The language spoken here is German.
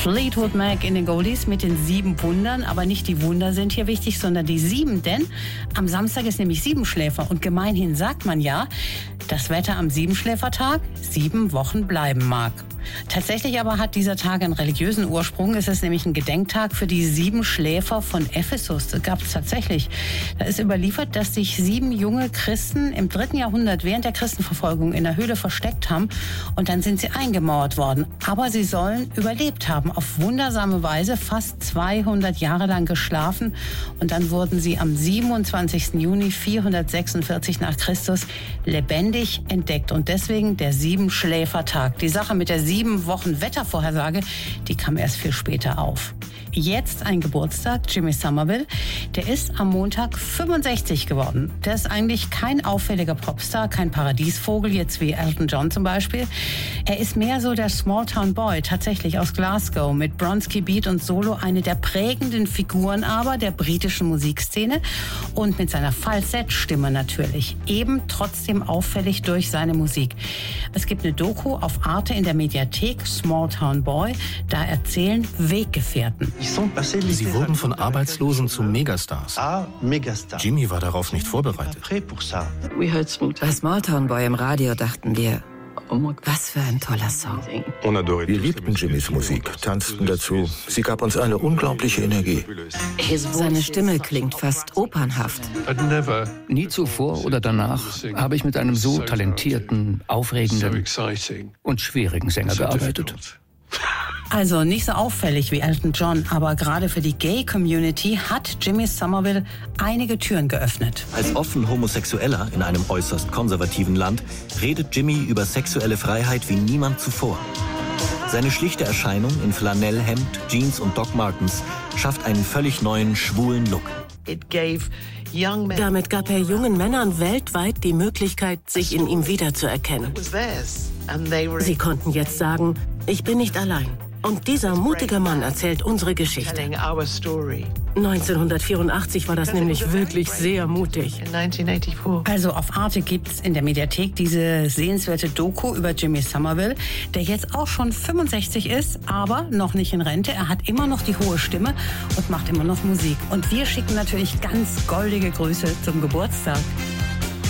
Fleetwood Mac in den Goldies mit den 7 Wundern. Aber nicht die Wunder sind hier wichtig, sondern die 7. Denn am Samstag ist nämlich Siebenschläfer. Und gemeinhin sagt man ja, das Wetter am Siebenschläfertag 7 Wochen bleiben mag. Tatsächlich aber hat dieser Tag einen religiösen Ursprung. Es ist nämlich ein Gedenktag für die 7 Schläfer von Ephesus. Das gab es tatsächlich. Da ist überliefert, dass sich 7 junge Christen im 3. Jahrhundert während der Christenverfolgung in der Höhle versteckt haben. Und dann sind sie eingemauert worden. Aber sie sollen überlebt haben. Auf wundersame Weise fast 200 Jahre lang geschlafen. Und dann wurden sie am 27. Juni 446 nach Christus lebendig entdeckt. Und deswegen der Siebenschläfertag. Die Sache mit der 7 Wochen Wettervorhersage, die kam erst viel später auf. Jetzt ein Geburtstag, Jimmy Somerville. Der ist am Montag 65 geworden. Der ist eigentlich kein auffälliger Popstar, kein Paradiesvogel, jetzt wie Elton John zum Beispiel. Er ist mehr so der Small-Town Boy, tatsächlich aus Glasgow, mit Bronski Beat und Solo, eine der prägenden Figuren aber der britischen Musikszene und mit seiner Falsettstimme natürlich. Eben trotzdem auffällig durch seine Musik. Es gibt eine Doku auf Arte in der Mediathek, Small-Town Boy, da erzählen Weggefährten. Sie wurden von Arbeitslosen zu Megastars. Jimmy war darauf nicht vorbereitet. Bei Smalltown Boy im Radio dachten wir, was für ein toller Song. Wir liebten Jimmys Musik, tanzten dazu. Sie gab uns eine unglaubliche Energie. Seine Stimme klingt fast opernhaft. Nie zuvor oder danach habe ich mit einem so talentierten, aufregenden und schwierigen Sänger gearbeitet. Also nicht so auffällig wie Elton John, aber gerade für die Gay-Community hat Jimmy Somerville einige Türen geöffnet. Als offen Homosexueller in einem äußerst konservativen Land redet Jimmy über sexuelle Freiheit wie niemand zuvor. Seine schlichte Erscheinung in Flanellhemd, Jeans und Doc Martens schafft einen völlig neuen, schwulen Look. Damit gab er jungen Männern weltweit die Möglichkeit, sich in ihm wiederzuerkennen. Sie konnten jetzt sagen, ich bin nicht allein. Und dieser mutige Mann erzählt unsere Geschichte. 1984 war das nämlich wirklich sehr mutig. Also auf Arte gibt's in der Mediathek diese sehenswerte Doku über Jimmy Somerville, der jetzt auch schon 65 ist, aber noch nicht in Rente. Er hat immer noch die hohe Stimme und macht immer noch Musik. Und wir schicken natürlich ganz goldige Grüße zum Geburtstag.